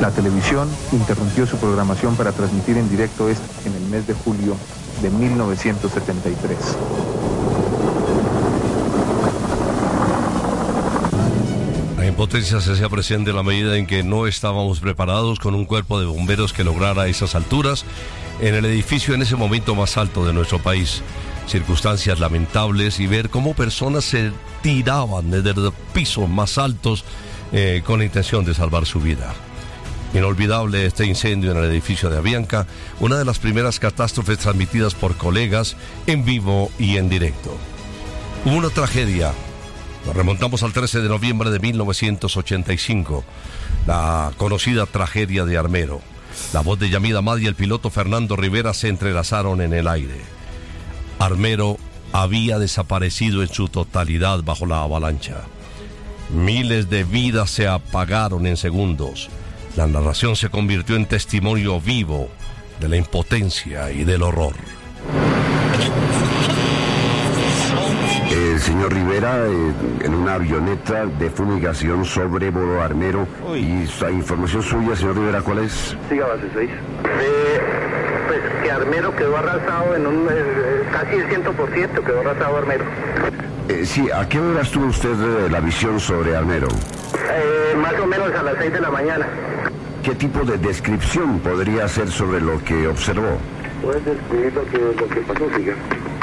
La televisión interrumpió su programación para transmitir en directo en el mes de julio de 1973. La impotencia se hacía presente en la medida en que no estábamos preparados con un cuerpo de bomberos que lograra esas alturas en el edificio en ese momento más alto de nuestro país. Circunstancias lamentables y ver cómo personas se tiraban desde los pisos más altos con la intención de salvar su vida. Inolvidable este incendio en el edificio de Avianca, una de las primeras catástrofes transmitidas por colegas en vivo y en directo. Hubo una tragedia. Nos remontamos al 13 de noviembre de 1985, la conocida tragedia de Armero. La voz de Yamid Ahmad y el piloto Fernando Rivera se entrelazaron en el aire. Armero había desaparecido en su totalidad bajo la avalancha. Miles de vidas se apagaron en segundos. La narración se convirtió en testimonio vivo de la impotencia y del horror. El señor Rivera, en una avioneta de fumigación sobrevoló Armero. Y la información suya, señor Rivera, ¿cuál es? Siga, base 6. Pues que Armero quedó arrasado en un casi el 100% quedó arrasado Armero. Sí, ¿a qué horas tuvo usted la visión sobre Armero? Más o menos a las 6 de la mañana. ¿Qué tipo de descripción podría hacer sobre lo que observó? ¿Puedes describir lo que pasó, siga?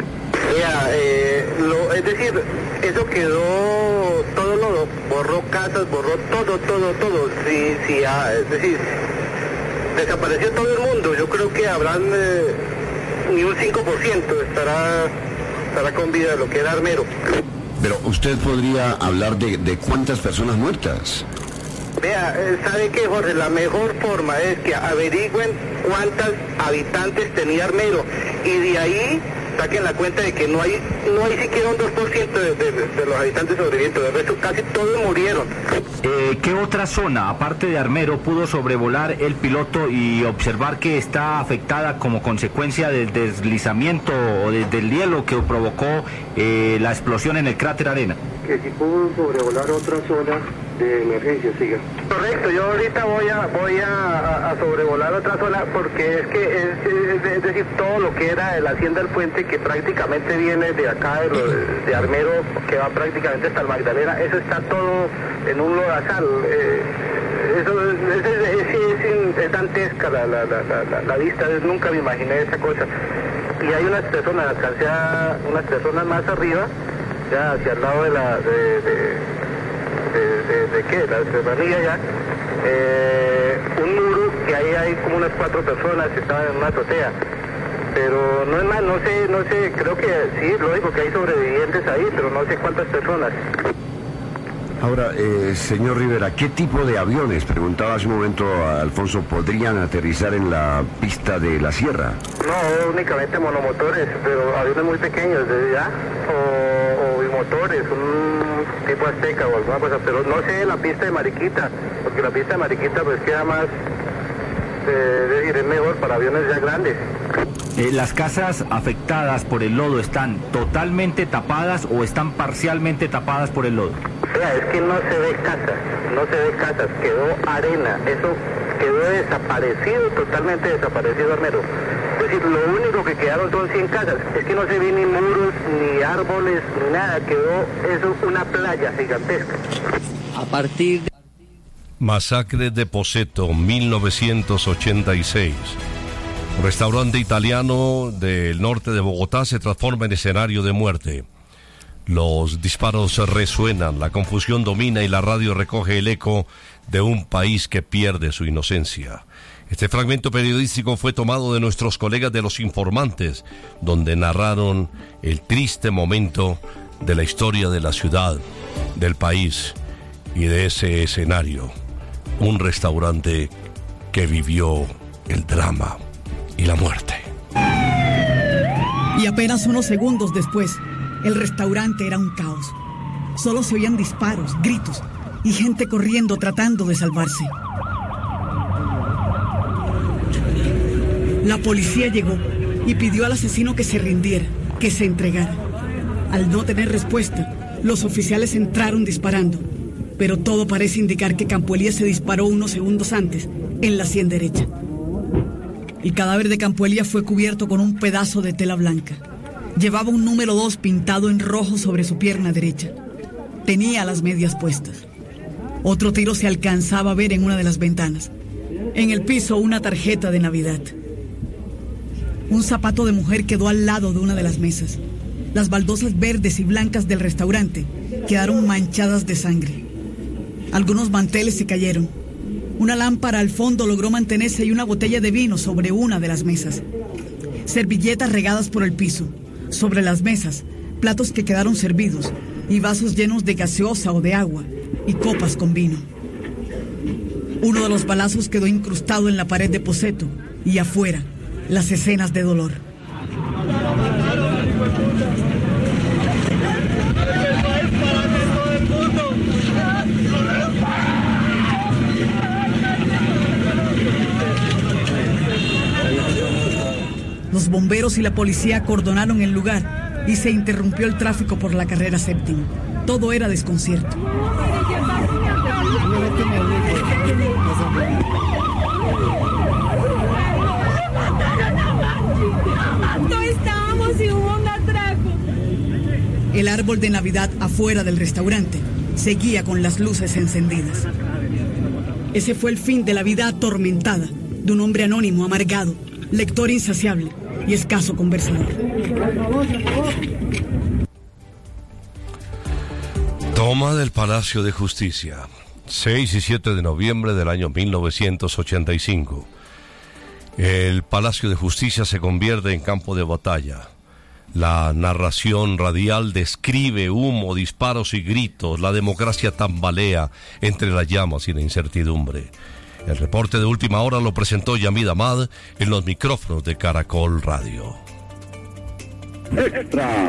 Es decir, eso quedó, todo lo borró casas, borró todo. Es decir, desapareció todo el mundo. Yo creo que habrán ni un 5% estará con vida lo que era Armero. Pero usted podría hablar de cuántas personas muertas. Vea, ¿sabe qué, Jorge? La mejor forma es que averigüen cuántos habitantes tenía Armero y de ahí saquen la cuenta de que no hay siquiera un 2% de los habitantes sobrevivientes, de resto casi todos murieron. ¿Qué otra zona, aparte de Armero, pudo sobrevolar el piloto y observar que está afectada como consecuencia del deslizamiento o del hielo que provocó la explosión en el cráter Arena? Que si pudo sobrevolar otra zona de emergencia, siga. Correcto, yo ahorita voy a sobrevolar otra zona porque es que es decir, todo lo que era la hacienda del puente que prácticamente viene de acá de Armero, que va prácticamente hasta el Magdalena, eso está todo en un lodazal. Es dantesca la vista, nunca me imaginé esa cosa. Y hay unas personas, alcancé a unas personas más arriba, ya hacia el lado de la serranía ya, un muro que ahí hay como unas 4 personas que estaban en una azotea, pero no es más, no sé, creo que sí, lógico que hay sobrevivientes ahí, pero no sé cuántas personas. Ahora, señor Rivera, ¿qué tipo de aviones, preguntaba hace un momento a Alfonso, podrían aterrizar en la pista de la sierra? No, únicamente monomotores, pero aviones muy pequeños, ¿ya? O bimotores, un tipo Azteca o alguna cosa, pero no sé la pista de Mariquita, porque la pista de Mariquita pues queda más, es mejor para aviones ya grandes. ¿Las casas afectadas por el lodo están totalmente tapadas o están parcialmente tapadas por el lodo? Es que no se ve casas, quedó arena, eso quedó desaparecido, totalmente desaparecido Armero. Es decir, lo único que quedaron son 100 casas, es que no se ve ni muros, ni árboles, ni nada, quedó eso una playa gigantesca. A partir de... Masacre de Poseto, 1986. Un restaurante italiano del norte de Bogotá se transforma en escenario de muerte. Los disparos resuenan, la confusión domina y la radio recoge el eco de un país que pierde su inocencia. Este fragmento periodístico fue tomado de nuestros colegas de Los Informantes, donde narraron el triste momento de la historia de la ciudad, del país y de ese escenario. Un restaurante que vivió el drama y la muerte. Y apenas unos segundos después, el restaurante era un caos. Solo se oían disparos, gritos y gente corriendo tratando de salvarse. La policía llegó y pidió al asesino que se rindiera, que se entregara. Al no tener respuesta, los oficiales entraron disparando, pero todo parece indicar que Campo Elías se disparó unos segundos antes en la sien derecha. El cadáver de Campoelía fue cubierto con un pedazo de tela blanca. Llevaba un número 2 pintado en rojo sobre su pierna derecha. Tenía las medias puestas. Otro tiro se alcanzaba a ver en una de las ventanas. En el piso, una tarjeta de Navidad. Un zapato de mujer quedó al lado de una de las mesas. Las baldosas verdes y blancas del restaurante quedaron manchadas de sangre. Algunos manteles se cayeron. Una lámpara al fondo logró mantenerse y una botella de vino sobre una de las mesas. Servilletas regadas por el piso. Sobre las mesas, platos que quedaron servidos y vasos llenos de gaseosa o de agua y copas con vino. Uno de los balazos quedó incrustado en la pared de Poseto y afuera, las escenas de dolor. Los bomberos y la policía acordonaron el lugar y se interrumpió el tráfico por la carrera séptima. Todo era desconcierto. No estábamos y hubo un atraco. El árbol de Navidad afuera del restaurante seguía con las luces encendidas. Ese fue el fin de la vida atormentada de un hombre anónimo, amargado, lector insaciable y escaso conversador. Toma del Palacio de Justicia, 6 y 7 de noviembre del año 1985. El Palacio de Justicia se convierte en campo de batalla. La narración radial describe humo, disparos y gritos. La democracia tambalea entre las llamas y la incertidumbre. El reporte de última hora lo presentó Yamid Ahmad en los micrófonos de Caracol Radio. Extra.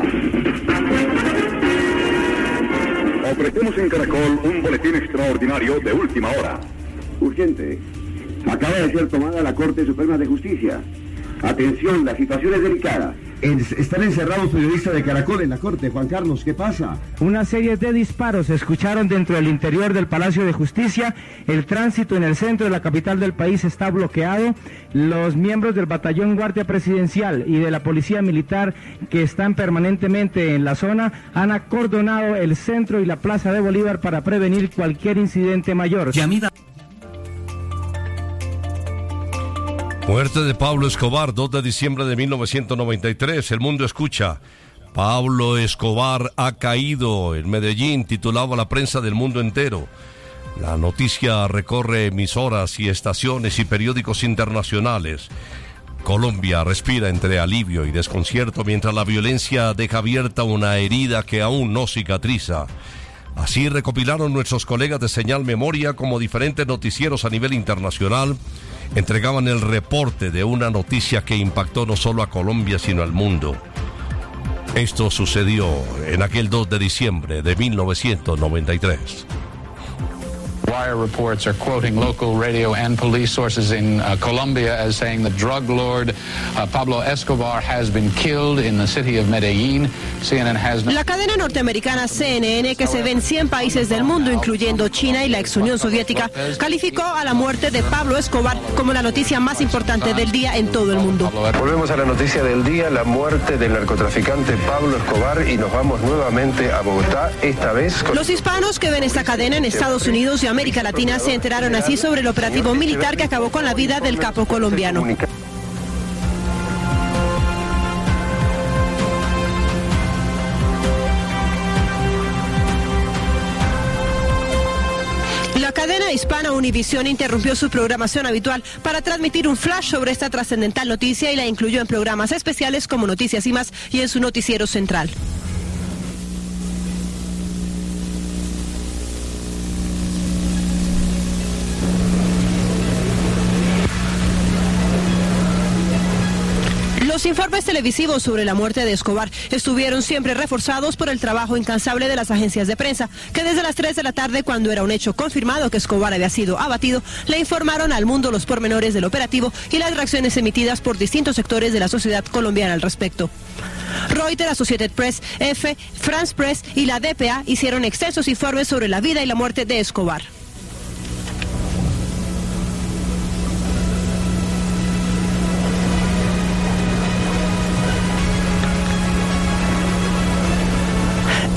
Ofrecemos en Caracol un boletín extraordinario de última hora. Urgente. Acaba de ser tomada la Corte Suprema de Justicia. Atención, la situación es delicada. Están encerrados periodistas de Caracol en la Corte. Juan Carlos, ¿qué pasa? Una serie de disparos se escucharon dentro del interior del Palacio de Justicia. El tránsito en el centro de la capital del país está bloqueado. Los miembros del Batallón Guardia Presidencial y de la Policía Militar que están permanentemente en la zona han acordonado el centro y la Plaza de Bolívar para prevenir cualquier incidente mayor. Muerte de Pablo Escobar, 2 de diciembre de 1993. El mundo escucha. Pablo Escobar ha caído. En Medellín titulaba la prensa del mundo entero. La noticia recorre emisoras y estaciones y periódicos internacionales. Colombia respira entre alivio y desconcierto mientras la violencia deja abierta una herida que aún no cicatriza. Así recopilaron nuestros colegas de Señal Memoria, como diferentes noticieros a nivel internacional entregaban el reporte de una noticia que impactó no solo a Colombia sino al mundo. Esto sucedió en aquel 2 de diciembre de 1993. Wire reports are quoting local radio and police sources in Colombia as saying the drug lord Pablo Escobar has been killed in the city of Medellín. CNN has not... La cadena norteamericana CNN, que se ve en 100 países del mundo, incluyendo China y la ex Unión Soviética, calificó a la muerte de Pablo Escobar como la noticia más importante del día en todo el mundo. Volvemos a la noticia del día, la muerte del narcotraficante Pablo Escobar, y nos vamos nuevamente a Bogotá, esta vez con... Los hispanos que ven esta cadena en Estados Unidos y América Latina se enteraron así sobre el operativo militar que acabó con la vida del capo colombiano. La cadena hispana Univisión interrumpió su programación habitual para transmitir un flash sobre esta trascendental noticia y la incluyó en programas especiales como Noticias y Más y en su noticiero central. Los informes televisivos sobre la muerte de Escobar estuvieron siempre reforzados por el trabajo incansable de las agencias de prensa, que desde las 3 de la tarde, cuando era un hecho confirmado que Escobar había sido abatido, le informaron al mundo los pormenores del operativo y las reacciones emitidas por distintos sectores de la sociedad colombiana al respecto. Reuters, Associated Press, EFE, France Press y la DPA hicieron extensos informes sobre la vida y la muerte de Escobar.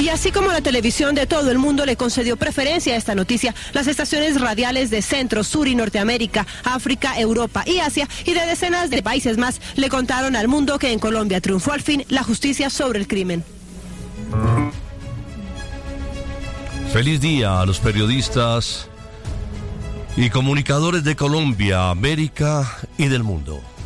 Y así como la televisión de todo el mundo le concedió preferencia a esta noticia, las estaciones radiales de Centro, Sur y Norteamérica, África, Europa y Asia y de decenas de países más le contaron al mundo que en Colombia triunfó al fin la justicia sobre el crimen. Feliz día a los periodistas y comunicadores de Colombia, América y del mundo.